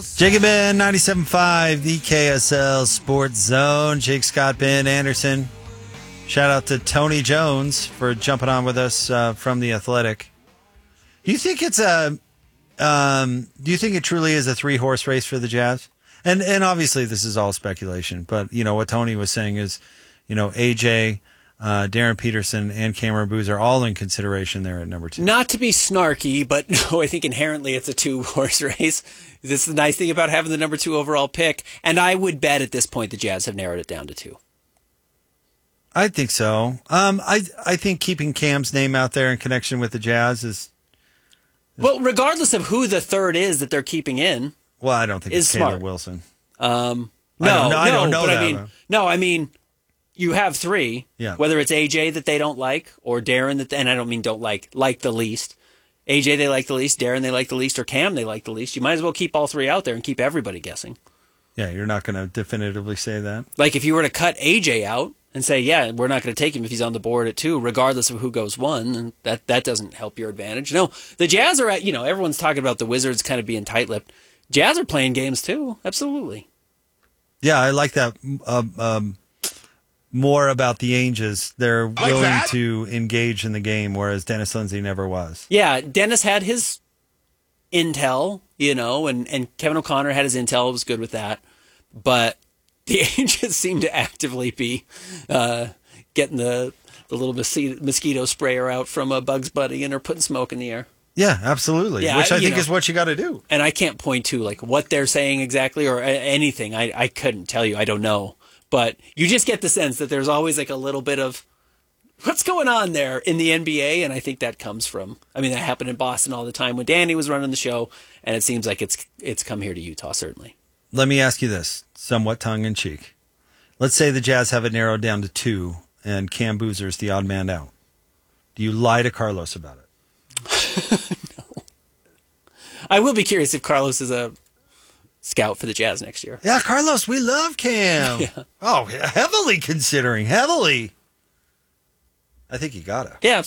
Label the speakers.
Speaker 1: Jacob Ben, 97.5, the KSL Sports Zone. Jake Scott, Ben Anderson. Shout out to Tony Jones for jumping on with us from The Athletic. Do you think it's do you think it truly is a 3-horse race for the Jazz? And obviously this is all speculation, but you know what Tony was saying is, you know, AJ, Darren Peterson, and Cameron Boozer are all in consideration there at number 2.
Speaker 2: Not to be snarky, but no, I think inherently it's a 2-horse race. This is the nice thing about having the number 2 overall pick, and I would bet at this point the Jazz have narrowed it down to 2.
Speaker 1: I think so. I think keeping Cam's name out there in connection with the Jazz is...
Speaker 2: Well, regardless of who the third is that they're keeping in...
Speaker 1: Well, I don't think it's Taylor Wilson.
Speaker 2: I don't know that. I mean, you have 3.
Speaker 1: Yeah.
Speaker 2: Whether it's AJ that they don't like, or Darren that, and I don't mean don't like the least. AJ they like the least, Darren they like the least, or Cam they like the least. You might as well keep all 3 out there and keep everybody guessing.
Speaker 1: Yeah, you're not going to definitively say that.
Speaker 2: Like if you were to cut AJ out and say, yeah, we're not going to take him if he's on the board at 2, regardless of who goes 1, and that doesn't help your advantage. No, the Jazz are at, everyone's talking about the Wizards kind of being tight-lipped. Jazz are playing games too, absolutely.
Speaker 1: Yeah, I like that more about the Ainges. They're willing to engage in the game, whereas Dennis Lindsay never was.
Speaker 2: Yeah, Dennis had his intel, and Kevin O'Connor had his intel, was good with that. But the Ainges seem to actively be getting the little mosquito sprayer out from Bugs Bunny, and they're putting smoke in the air.
Speaker 1: Yeah, absolutely.
Speaker 2: Yeah,
Speaker 1: which I think is what you got to do.
Speaker 2: And I can't point to what they're saying exactly or anything. I couldn't tell you. I don't know. But you just get the sense that there's always a little bit of what's going on there in the NBA. And I think that comes from, that happened in Boston all the time when Danny was running the show. And it seems like it's come here to Utah, certainly. Let
Speaker 1: me ask you this, somewhat tongue in cheek. Let's say the Jazz have it narrowed down to 2 and Cam Boozer's the odd man out. Do you lie to Carlos about it?
Speaker 2: No. I will be curious if Carlos is a scout for the Jazz next year.
Speaker 1: Yeah, Carlos, we love Cam.
Speaker 2: Yeah.
Speaker 1: Oh, heavily considering. Heavily. I think you got to.
Speaker 2: Yeah,